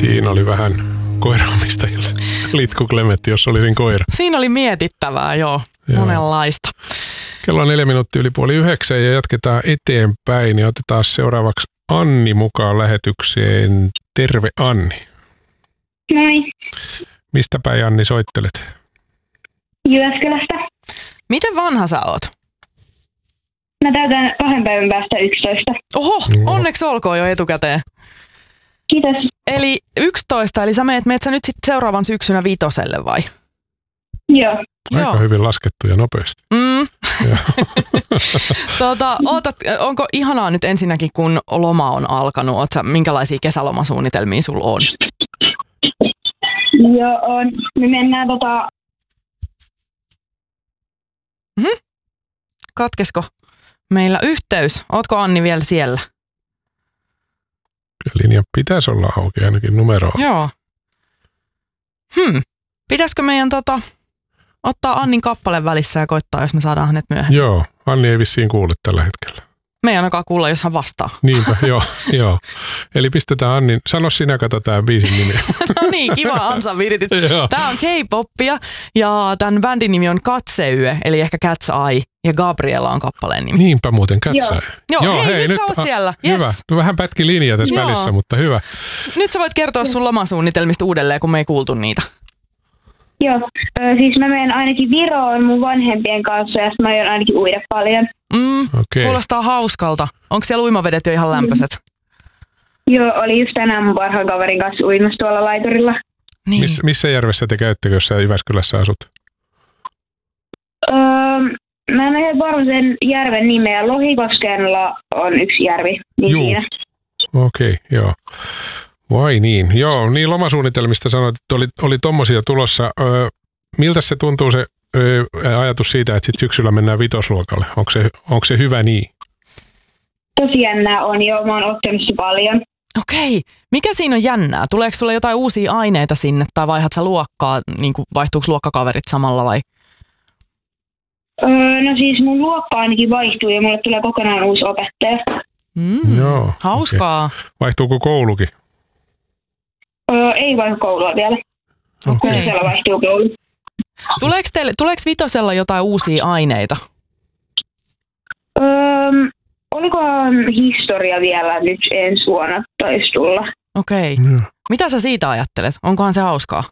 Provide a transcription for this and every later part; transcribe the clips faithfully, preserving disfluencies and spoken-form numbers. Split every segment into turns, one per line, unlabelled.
Siinä oli vähän koiraamistajille. Litku Klemetti, jos olisin koira.
Siinä oli mietittävää, joo. joo. Monenlaista.
Kello on neljä minuuttia yli puoli yhdeksän ja jatketaan eteenpäin. Ja otetaan seuraavaksi Anni mukaan lähetykseen. Terve Anni.
Moi.
Mistä päin Anni soittelet?
Jyväskylästä.
Miten vanha sä oot?
Mä täytän kahden päivän päästä yksitoista.
Oho, onneksi olkoon jo etukäteen.
Kiitos.
Eli yksitoista, eli sä meet, meet sä nyt sit seuraavan syksynä vitoselle vai?
Joo.
Aika
Joo.
hyvin laskettu ja nopeasti.
Mm. tota, ootat, onko ihanaa nyt ensinnäkin, kun loma on alkanut? Oot sä, minkälaisia kesälomasuunnitelmia sulla on?
Joo, on. Me mennään tota...
Mm-hmm. Katkesko meillä yhteys? Ootko Anni vielä siellä?
Linja pitäisi olla auki, ainakin numero on.
Joo. Hmm. Pitäisikö meidän tota, ottaa Annin kappale välissä ja koittaa, jos me saadaan hänet myöhemmin?
Joo, Anni ei vissiin kuule tällä hetkellä.
Me ei ainakaan kuulla, jos hän vastaa.
Niinpä, joo, joo. Eli pistetään Annin, sano sinä, kato tää biisin nimi.
No niin, kiva Ansa viritit. Tää on K-poppia ja tämän bändin nimi on Katseyö, eli ehkä Cat's Eye, ja Gabriella on kappaleen nimi.
Niinpä muuten, Cat's Eye.
Joo, joo, hei, hei nyt, nyt sä oot a, siellä.
Hyvä, yes. Vähän pätki linja tässä joo. välissä, mutta hyvä.
Nyt sä voit kertoa sun lomasuunnitelmista uudelleen, kun me ei kuultu niitä.
Joo, siis mä menen ainakin Viroon mun vanhempien kanssa ja mä aion ainakin uida paljon.
Mm, okay. Kuulostaa hauskalta. Onko siellä uimavedet jo ihan lämpöiset?
Mm. Joo, oli just tänään mun parhaan kaverin kanssa uimassa tuolla laiturilla.
Niin. Miss, missä järvessä te käytte, jos sä Jyväskylässä asut?
Öö, mä en ole varma sen järven nimeä. Lohikoskella on yksi järvi. Niin
Juu. Siinä. Okei, okay, joo. Vai niin. Joo, niin lomasuunnitelmista sanoit, että oli, oli tommosia tulossa. Öö, miltä se tuntuu se öö, ajatus siitä, että sit syksyllä mennään vitosluokalle? Onko se, onko se hyvä niin?
Tosi jännää on, joo. Mä oon ottanut se paljon.
Okei. Mikä siinä on jännää? Tuleeko sulle jotain uusia aineita sinne tai vaihdat sä luokkaa? Niin kuin vaihtuuko luokkakaverit samalla vai?
Öö, no siis mun luokka ainakin vaihtuu ja mulle tulee kokonaan uusi opettaja.
Mm,
joo.
Hauskaa.
Okay. Vaihtuuko koulukin?
Öö, ei vaihdu koulua vielä.
Okei. Okay.
Siellä vaihtuu koulu.
Tuleeko, teille, tuleeko vitosella jotain uusia aineita?
Öö, olikohan historia vielä nyt ensi vuonna taisi tulla?
Okei. Okay.
Mm.
Mitä sä siitä ajattelet? Onkohan se hauskaa?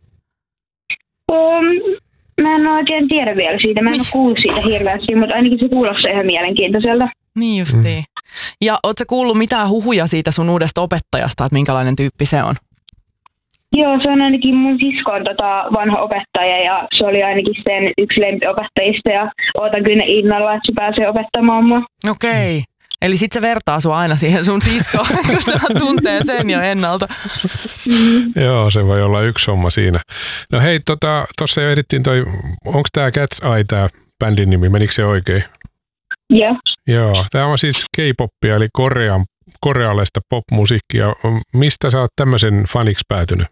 Öö, mä en oikein tiedä vielä siitä. Mä en niin. ole kuullut siitä hirveästi, mutta ainakin se kuulostaa ihan mielenkiintoiselta.
Niin justiin. Mm. Ja ootko sä kuullut mitään huhuja siitä sun uudesta opettajasta, että minkälainen tyyppi se on?
Joo, se on ainakin mun siskon tota, vanha opettaja ja se oli ainakin sen yksi lempiopettajista ja ootan kyllä innolla, että se pääsee opettamaan mua.
Okei. Okay. Eli sit se vertaa sua aina siihen sun siskoon, kun sä tuntee sen jo ennalta.
Mm. Joo, se voi olla yksi homma siinä. No hei, tota, tossa jo edittiin toi, onko tää Cat's Eye tää bändin nimi, menikö se oikein?
Joo.
Joo, tää on siis K-poppia eli korean, korealaista popmusiikkia. Mistä sä oot tämmöisen faniksi päätynyt?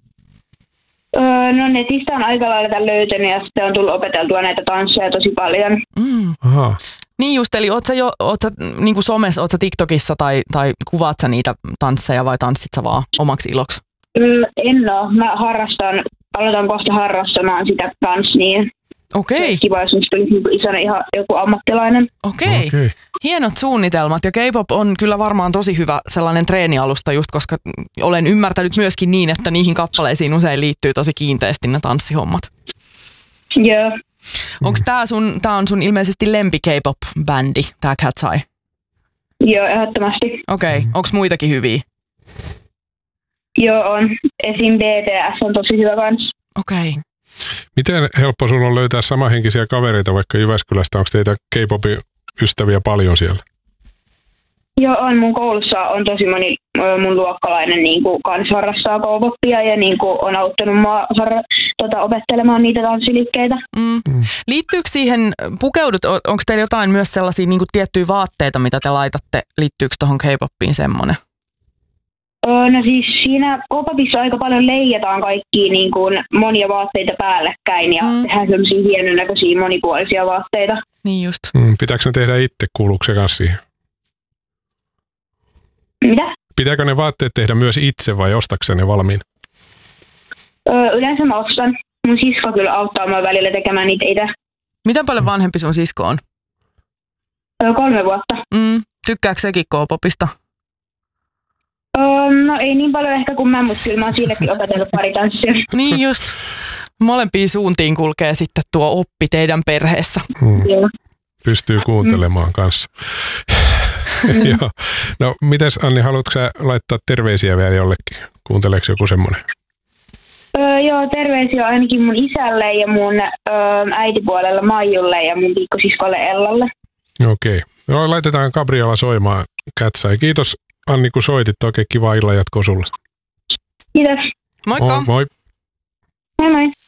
Öö, no netistä on aika lailla löytänyt ja sitten on tullut opeteltua näitä tansseja tosi paljon.
Mm.
Aha.
Niin just, eli oot sä jo oot sä, niin kuin somessa, oot sä TikTokissa tai, tai kuvaat sä niitä tansseja vai tanssit sä vaan omaksi iloksi?
Öö, en oo. Mä harrastan, aloitan kohta harrastamaan sitä kans niin.
Okei.
Okay. Kiva, jos musta tulisi isona ihan joku ammattilainen.
Okei. Okay. Okay. Hienot suunnitelmat ja K-pop on kyllä varmaan tosi hyvä sellainen treenialusta just, koska olen ymmärtänyt myöskin niin, että niihin kappaleisiin usein liittyy tosi kiinteästi ne tanssihommat.
Joo.
Onko tää sun, tää on sun ilmeisesti lempi K-pop-bändi, tää Cat's Eye?
Joo, ehdottomasti.
Okei. Okay. Onko muitakin hyviä?
Joo, on. Esim. B T S on tosi hyvä kans.
Okei. Okay.
Miten helppo sun on löytää samanhenkisiä kavereita vaikka Jyväskylästä? Onko teitä K-popin ystäviä paljon siellä?
Joo, on. Mun koulussa on tosi moni mun luokkalainen niin kuin kans harrastaa K-popia ja niin kuin on auttanut mua harra, tota, opettelemaan niitä tanssiliikkeitä.
Mm. Mm. Liittyykö siihen, pukeudut, onko teillä jotain myös sellaisia niin kuin tiettyjä vaatteita, mitä te laitatte? Liittyykö tuohon K-popiin semmoinen?
No siis siinä K-popissa aika paljon leijataan kaikkia niin kuin monia vaatteita päällekkäin ja mm. tehdään sellaisia hienonäköisiä monipuolisia vaatteita.
Niin just.
Mm, pitääkö ne tehdä itse, kuuluuko se kanssa siihen?
Mitä?
pitääkö ne vaatteet tehdä myös itse vai ostatko ne valmiin?
Öö, yleensä mä ostan. Mun sisko kyllä auttaa mua välillä tekemään niitä itse.
Miten paljon vanhempi sun sisko on?
Öö, kolme vuotta.
Mm, tykkääkö sekin K-popista?
Öö, no ei niin paljon ehkä kuin mä, mutta kyllä mä oon sillekin opetellut pari tanssia.
Niin just. Molempiin suuntiin kulkee sitten tuo oppi teidän perheessä.
Mm. Pystyy kuuntelemaan mm. kanssa. Mm. Joo. No mites Anni, haluatko sä laittaa terveisiä vielä jollekin? Kuunteleeko joku semmoinen?
Öö, joo, terveisiä ainakin mun isälle ja mun öö, äitipuolella Maijulle ja mun pikkosiskolle Ellalle.
Okei. No, laitetaan Gabriela soimaan Cat's Eye. Kiitos Anni, kun soitit. Oikein kiva illan jatkoa sulle.
Kiitos.
Moikka.
Moi. Moi.
Moi moi.